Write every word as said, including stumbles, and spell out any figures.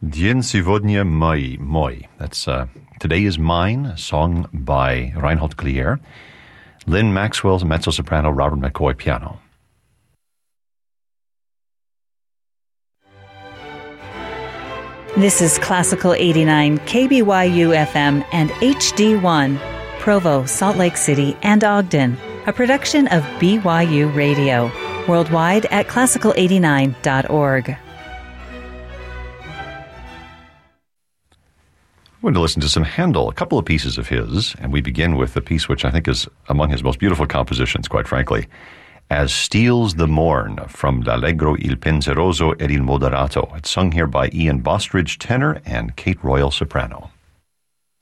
Dien Сегодня мой, мой. That's uh, Today is Mine, a song by Reinhold Glier. Lynn Maxwell's mezzo-soprano, Robert McCoy piano. This is Classical eighty-nine, K B Y U F M and H D one, Provo, Salt Lake City, and Ogden, a production of B Y U Radio, worldwide at classical eighty-nine dot org. We're going to listen to some Handel, a couple of pieces of his, and we begin with the piece which I think is among his most beautiful compositions, quite frankly, As Steals the Morn, from L'Allegro, Il Penseroso ed il Moderato. It's sung here by Ian Bostridge, tenor, and Kate Royal, soprano.